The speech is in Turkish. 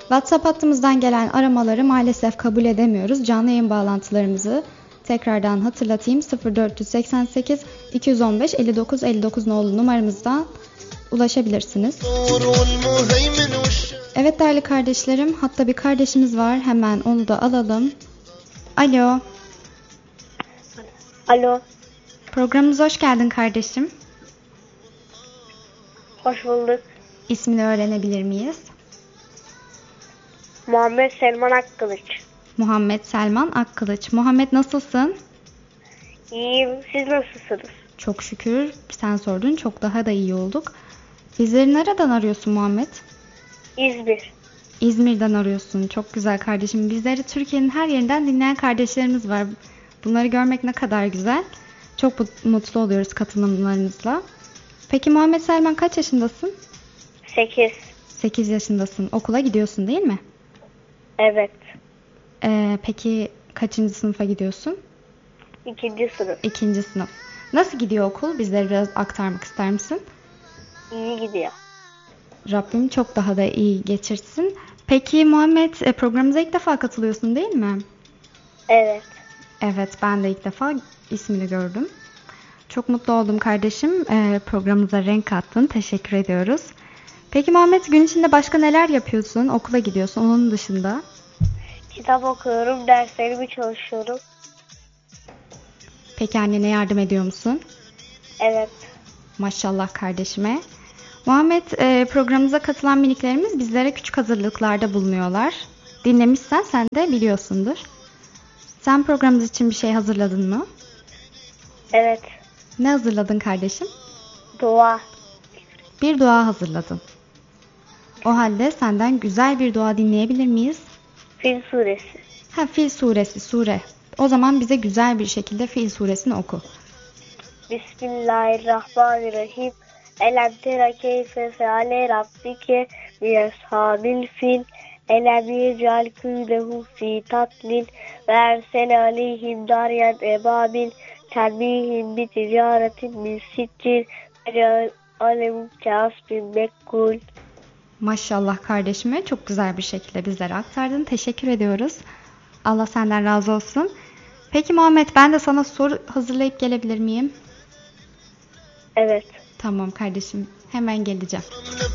WhatsApp hattımızdan gelen aramaları maalesef kabul edemiyoruz. Canlı yayın bağlantılarımızı tekrardan hatırlatayım. 0488 215 59 59 nolu numaramızdan ulaşabilirsiniz. Evet değerli kardeşlerim, hatta bir kardeşimiz var. Hemen onu da alalım. Alo. Alo. Programımıza hoş geldin kardeşim. Hoş bulduk. İsmini öğrenebilir miyiz? Muhammed Selman Akkılıç. Muhammed Selman Akkılıç. Muhammed nasılsın? İyiyim. Siz nasılsınız? Çok şükür. Sen sordun. Çok daha da iyi olduk. Bizleri nereden arıyorsun Muhammed? İzmir. İzmir'den arıyorsun. Çok güzel kardeşim. Bizleri Türkiye'nin her yerinden dinleyen kardeşlerimiz var. Bunları görmek ne kadar güzel. Çok mutlu oluyoruz katılımlarınızla. Peki Muhammed Selman kaç yaşındasın? 8. 8 yaşındasın. Okula gidiyorsun değil mi? Evet. Peki kaçıncı sınıfa gidiyorsun? 2. sınıf. 2. sınıf. Nasıl gidiyor okul? Bizlere biraz aktarmak ister misin? İyi gidiyor. Rabbim çok daha da iyi geçirsin. Peki Muhammed, programımıza ilk defa katılıyorsun değil mi? Evet. Evet, ben de ilk defa ismini gördüm. Çok mutlu oldum kardeşim. Programımıza renk kattın. Teşekkür ediyoruz. Peki Muhammed, gün içinde başka neler yapıyorsun? Okula gidiyorsun. Onun dışında? Kitap okuyorum. Derslerimi çalışıyorum. Peki annene yardım ediyor musun? Evet. Maşallah kardeşime. Muhammed, programımıza katılan miniklerimiz bizlere küçük hazırlıklarda bulunuyorlar. Dinlemişsen sen de biliyorsundur. Sen programımız için bir şey hazırladın mı? Evet. Ne hazırladın kardeşim? Dua. Bir dua hazırladın. O halde senden güzel bir dua dinleyebilir miyiz? Fil suresi. Fil suresi, sure. O zaman bize güzel bir şekilde Fil suresini oku. Bismillahirrahmanirrahim. Elem tera keyfe feale rabbike bi ashabil fil. Elem yec'al kuylehu fi tatlil ve ersele aleyhim daryan ebabil termihim bi ticaretin min siccil ve alem kasbin mekkul. Maşallah kardeşime çok güzel bir şekilde bizlere aktardın. Teşekkür ediyoruz. Allah senden razı olsun. Peki Muhammed, ben de sana soru hazırlayıp gelebilir miyim? Evet. Tamam kardeşim, hemen geleceğim.